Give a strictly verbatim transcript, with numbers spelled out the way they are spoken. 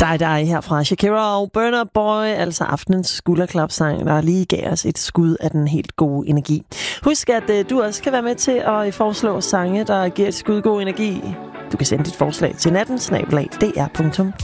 dig, dig her fra Shakira og Burna Boy, altså aftenens skulderklapsang, der lige gav os et skud af den helt gode energi. Husk, at uh, du også kan være med til at foreslå sange, der giver et skud god energi. Du kan sende dit forslag til natten snabel-a d r punktum d